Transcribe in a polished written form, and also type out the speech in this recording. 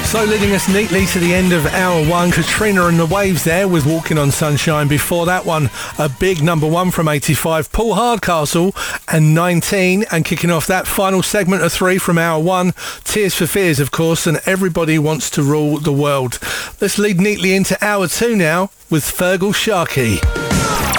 So leading us neatly to the end of hour one, Katrina and the Waves there with Walking on Sunshine. Before that one, a big number one from 85, Paul Hardcastle and 19. And kicking off that final segment of three from hour one, Tears for Fears, of course, and Everybody Wants to Rule the World. Let's lead neatly into hour two now with Fergal Sharkey.